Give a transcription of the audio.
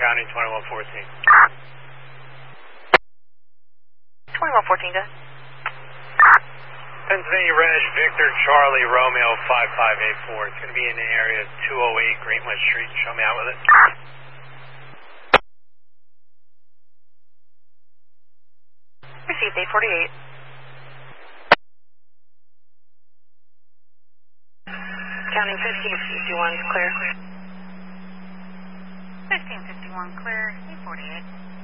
County 2114. 2114, go ahead. Pennsylvania Reg, Victor Charlie Romeo 5584. It's going to be in the area of 208 Greenwood Street. Show me out with it. Received 848. Counting 1551, clear. 1551 clear, 848.